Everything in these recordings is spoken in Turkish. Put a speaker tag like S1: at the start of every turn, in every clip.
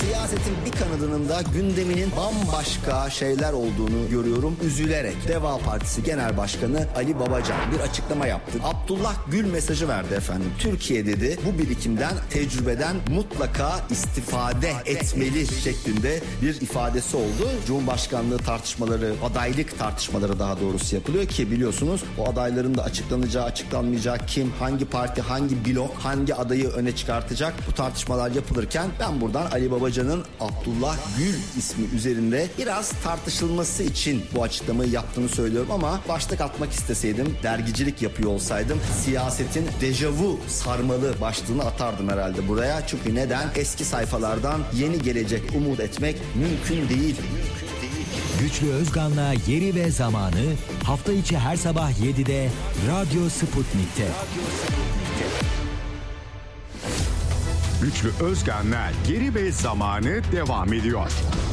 S1: Siyasetin bir kanadının da gündeminin bambaşka şeyler olduğunu görüyorum. Üzülerek Deva Partisi Genel Başkanı Ali Babacan bir açıklama yaptı. Abdullah Gül mesajı verdi efendim. Türkiye dedi bu birikimden, tecrübeden mutlaka istifade etmeli şeklinde bir ifadesi oldu. Cumhurbaşkanlığı tartışmaları, adaylık tartışmaları daha doğrusu yapılıyor ki biliyorsunuz o adayların da açıklanacağı, açıklanmayacağı, kim, hangi parti, hangi blok, hangi adayı öne çıkartacak bu tartışmalar yapılırken ben buradan Ali Babacan'ın Abdullah Gül ismi üzerinde biraz tartışılması için bu açıklamayı yaptığını söylüyorum ama başlık atmak isteseydim, dergicilik yapıyor olsaydım siyasetin dejavu sarmalı başlığını atardım herhalde buraya. Çünkü neden? Eski sayfalardan yeni gelecek umut etmek mümkün değil.
S2: Güçlü Özgan'la Yeri ve Zamanı hafta içi her sabah 7'de Radyo Sputnik'te.
S3: Güçlü Özgan'la Yeri ve Zamanı devam ediyor.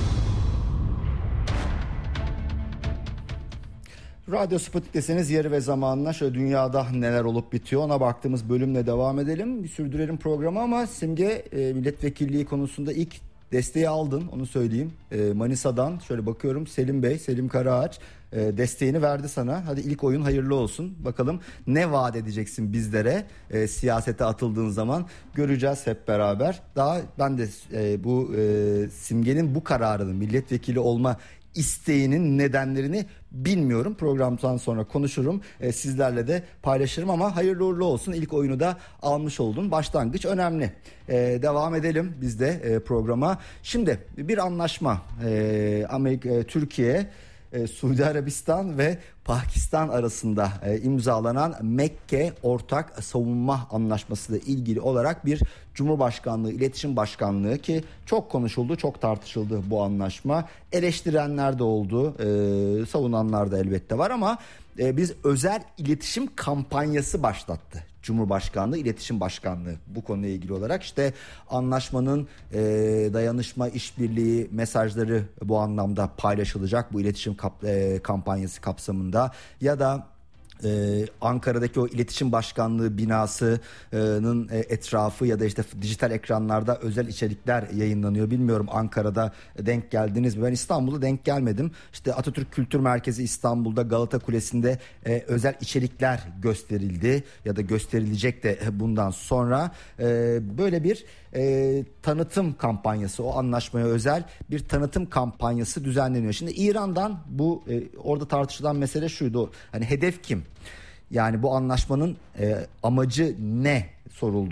S1: Radyo Sputnik'tesiniz. Yeri ve zamanına şöyle dünyada neler olup bitiyor ona baktığımız bölümle devam edelim. Bir sürdürelim programı ama Simge milletvekilliği konusunda ilk desteği aldın, onu söyleyeyim. Manisa'dan şöyle bakıyorum, Selim Bey, Selim Karaağaç desteğini verdi sana. Hadi ilk oyun hayırlı olsun. Bakalım ne vaat edeceksin bizlere siyasete atıldığın zaman göreceğiz hep beraber. Daha ben de bu Simge'nin bu kararını, milletvekili olma isteğinin nedenlerini bilmiyorum. Programdan sonra konuşurum. Sizlerle de paylaşırım ama hayırlı uğurlu olsun. İlk oyunu da almış oldun. Başlangıç önemli. Devam edelim biz de programa. Şimdi bir anlaşma. Amerika, Türkiye, Suudi Arabistan ve Pakistan arasında imzalanan Mekke Ortak Savunma Anlaşması ile ilgili olarak bir Cumhurbaşkanlığı İletişim Başkanlığı ki çok konuşuldu, çok tartışıldı bu anlaşma. Eleştirenler de oldu, savunanlar da elbette var ama biz özel iletişim kampanyası başlattı. Cumhurbaşkanlığı İletişim Başkanlığı bu konuyla ilgili olarak işte anlaşmanın dayanışma, işbirliği mesajları bu anlamda paylaşılacak bu iletişim kampanyası kapsamında ya da Ankara'daki o iletişim başkanlığı binasının etrafı ya da işte dijital ekranlarda özel içerikler yayınlanıyor. Bilmiyorum Ankara'da denk geldiniz mi? Ben İstanbul'da denk gelmedim. İşte Atatürk Kültür Merkezi İstanbul'da Galata Kulesi'nde özel içerikler gösterildi ya da gösterilecek de bundan sonra. Böyle bir tanıtım kampanyası, o anlaşmaya özel bir tanıtım kampanyası düzenleniyor. Şimdi İran'dan bu orada tartışılan mesele şuydu. Hani hedef kim? Yani bu anlaşmanın amacı ne soruldu